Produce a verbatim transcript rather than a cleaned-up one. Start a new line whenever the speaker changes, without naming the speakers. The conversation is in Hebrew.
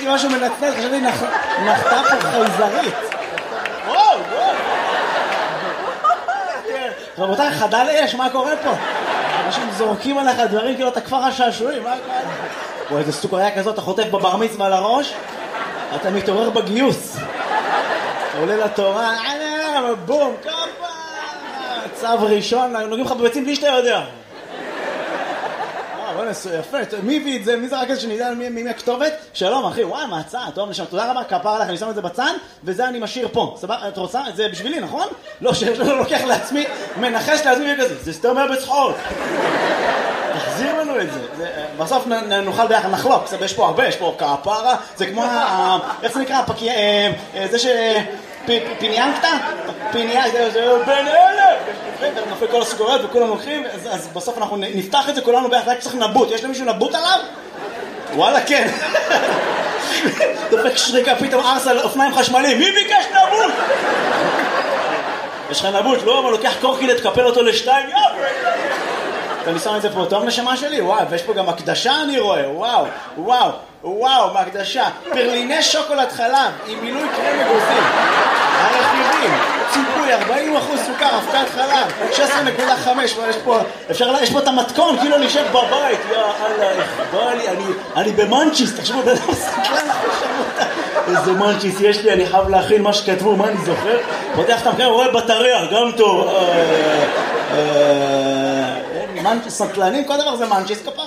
ראיתי משהו מנצנץ, חשבתי נחתה פה חייזרית. וואו, וואו. רבותיי, חדל אש, מה קורה פה? אנשים זורקים עליך דברים כאילו אתה כפר השעשועים, מה קורה? או איזה סוכריה כזאת, אתה חוטף בבר מצווה על הראש, אתה מתעורר בגיוס. אתה עולה לתורה, בום, כפה, צו ראשון, נוגעים לך בביצים בלי שאתה יודע. יפה, מי הביא את זה? מי זה רק איזה שנדע מי הכתובת? שלום אחי, וואי, מהצעה, טוב נשם, תודה רבה, כפר עליך, אני שם את זה בצד, וזה אני משאיר פה. סבבה, את רוצה? זה בשבילי, נכון? לא, שיש לו לוקח לעצמי, מנחש לעצמי וכזה, זה סתם היה בצחוק. תחזיר לנו את זה. בסוף נוכל ביחד נחלוק, יש פה הרבה, יש פה כפרה, זה כמו, איך זה נקרא? זה ש... פיניאנקטה? פיניאנקטה, זה בין אלה! נופל כל הסוכריות וכולם הולכים, אז בסוף אנחנו נפתח את זה כולנו ביחד, רק צריך נבוט. יש למישהו נבוט עליו? וואלה, כן. דופק שריקה, פתאום ארס על אופניים חשמליים. מי ביקש נבוט? יש לך נבוט, לא? אבל לוקח קורקילט, תקפל אותו לשתיים, יאו! אני שם את זה פה טוב נשמה שלי, וואו, ויש פה גם הקדשה אני רואה, וואו, וואו, וואו, מהקדשה, פרליני שוקולד חלב, עם מילוי קרם אגוזים, הרכיבים, ציפוי, ארבעים אחוז סוכר, אבקת חלב, שש עשרה נקודה חמש, יש פה, אפשר, יש פה את המתכון, כאילו נשב בבית, יא אללה, בא לי, אני, אני במנצ'יס, תחשבו, בן אדם סקלן, איזה מנצ'יס יש לי, אני חייב להכין מה שכתבו, מה אני זוכר? פותח את המקרה, רואה בטריה, גם טוב, סנטלנים, כל דבר זה מנצ'יס, כפה